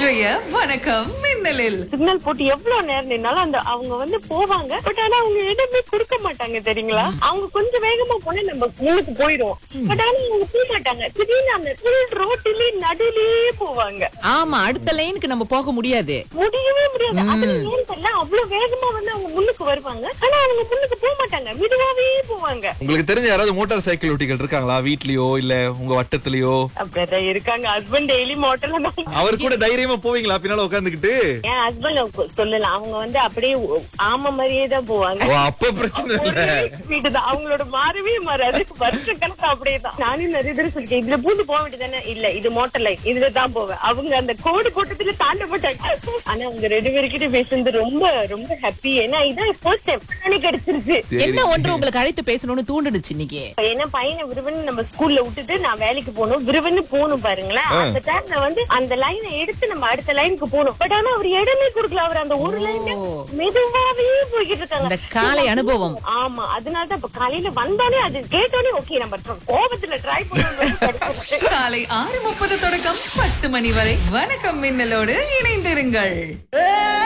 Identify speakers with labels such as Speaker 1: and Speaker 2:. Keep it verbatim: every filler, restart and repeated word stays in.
Speaker 1: இன்றைய வணக்கம் மின்னலில்
Speaker 2: சிக்னல் போட்டு எவ்வளவு நேரம் நின்னாலும் அந்த அவங்க வந்து போவாங்க. பட் ஆனா அவங்க இடமே கொடுக்க மாட்டாங்க தெரியுங்களா? அவங்க கொஞ்சம் வேகமா போனா நம்ம முன்னுக்கு போயிடுவோம். பட் ஆனா அவங்க போக மாட்டாங்க. திடீர்னு அந்த ரோட்டிலே நடுலயே போவாங்க.
Speaker 3: ஆமா, அடுத்த லைனுக்கு நம்ம போக முடியாது.
Speaker 2: முடியவே முடியாது. அதுல ஏன் தெரியல, அவ்வளவு வேகமா வந்து அவங்க முன்னுக்கு வருவாங்க. ஆனா அவங்க முன்னுக்கு போக மாட்டாங்க, மெதுவாவே போவாங்க.
Speaker 4: உங்களுக்கு தெரிஞ்ச யாராவது மோட்டார் சைக்கிள் ஓட்டிகள் இருக்காங்களா வீட்லயோ இல்ல உங்க வட்டத்திலயோ?
Speaker 2: அப்படிதான் இருக்காங்க. ஹஸ்பண்ட் டெய்லி மோட்டர்ல தான்.
Speaker 4: அவர் கூட தைரியமா போவீங்களா பின்னால உட்காந்துக்கிட்டு?
Speaker 2: என் ஹஸ்பண்ட் சொல்லலாம், அவங்க வந்து அப்படியே ஆமா மாதிரியே தான் போவாங்க.
Speaker 4: ஓ, அப்ப பிரச்சனை இல்ல.
Speaker 2: ஸ்பீடு தான் அவங்களோட, மாறவே மாறாது. வருஷ கணக்கு அப்படியே தான். நானும் நிறைய பேர் சொல்லிட்டேன், இதுல பூந்து போக வேண்டியதானே. இல்ல, இது மோட்டர் லைன், இதுல தான் போவேன். அவங்க அந்த கோடு போட்டதுல தாண்ட மாட்டாங்க. ஆனா அவங்க ரெண்டு பேருக்கிட்ட பேசுறது ரொம்ப ரொம்ப ஹாப்பி. ஏன்னா இதான் ஃபர்ஸ்ட் டைம் கிடைச்சிருச்சு.
Speaker 3: என்ன ஒன்று உங்களுக்கு அழைத்து பேசணும்னு தூண்டுச்சு இன்னைக்கு?
Speaker 2: ஏன்னா பையனை விருவன்னு நம்ம ஸ்கூல்ல விட்டுட்டு நான் வேலைக்கு போகணும், விருவன்னு போகணும் பாருங்களேன். அந்த டைம்ல வந்து அந்த லைனை எடுத்து நம்ம அடுத்த லைனுக்கு போகணும். பட் ஆனா அவர் இடமே கொடுக்கல. அவர் அந்த ஒரு லைன் மெதுவாவே போய்கிட்டு இருக்காங்க.
Speaker 3: இந்த காலை அனுபவம்.
Speaker 2: ஆமா, அதனாலதான் இப்ப காலையில வந்தாலே அது கேட்டோடனே ஓகே நம்ம கோபத்துல ட்ரை பண்ணுவோம்.
Speaker 1: காலை ஆறு முப்பது தொடக்கம் பத்து மணி வரை வணக்கம் மின்னலோடு இணைந்திருங்கள்.